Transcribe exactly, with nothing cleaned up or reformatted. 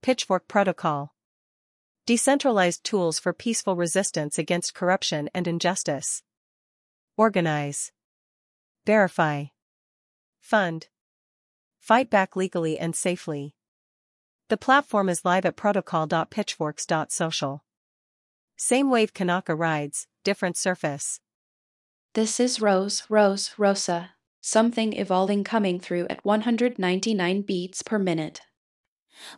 Pitchfork Protocol. Decentralized tools for peaceful resistance against corruption and injustice. Organize. Verify. Fund. Fight back legally and safely. The platform is live at protocol dot pitchforks dot social. Same wave Kanaka rides, different surface. This is Rose, Rose, Rosa. Something evolving coming through at one hundred ninety-nine beats per minute.